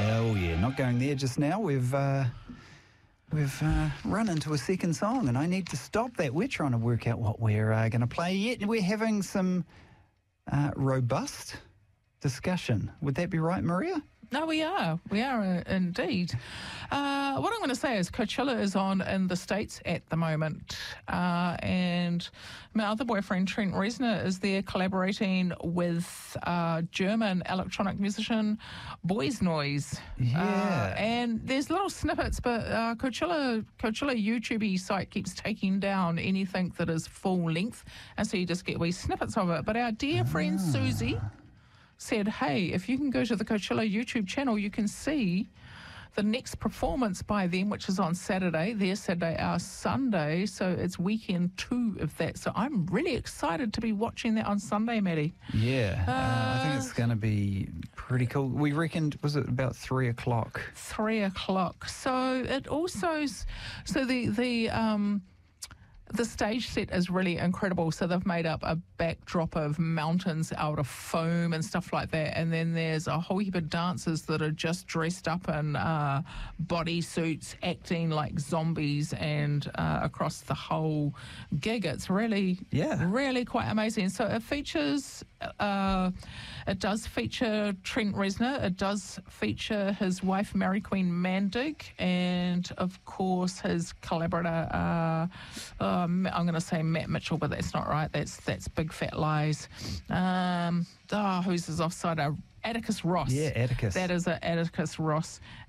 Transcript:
Well, yeah, not going there just now. We've run into a second song, and I need to stop that. We're trying to work out what we're going to play yet. We're having some robust discussion. Would that be right, Maria? No, we are. We are indeed. What I'm going to say is Coachella is on in the States at the moment. And my other boyfriend, Trent Reznor, is there collaborating with German electronic musician Boys Noise. Yeah. And there's little snippets, but Coachella YouTube site keeps taking down anything that is full length. And so you just get wee snippets of it. But our dear friend Susie said, hey, if you can go to the Coachella YouTube channel, you can see the next performance by them, which is on Saturday. Their Saturday, our Sunday. So it's weekend 2 of that. So I'm really excited to be watching that on Sunday, Maddie. Yeah. I think it's going to be pretty cool. We reckoned, was it about 3 o'clock? 3 o'clock. So it also, the stage set is really incredible. So they've made up a backdrop of mountains out of foam and stuff like that. And then there's a whole heap of dancers that are just dressed up in bodysuits, acting like zombies, and across the whole gig. It's really, really quite amazing. So it features, it does feature Trent Reznor. It does feature his wife, Mary Queen Mandig, and of course his collaborator, I'm going to say Matt Mitchell, but that's not right. That's Big Fat Lies. Who's his offside? Atticus Ross. Yeah, Atticus. That is Atticus Ross.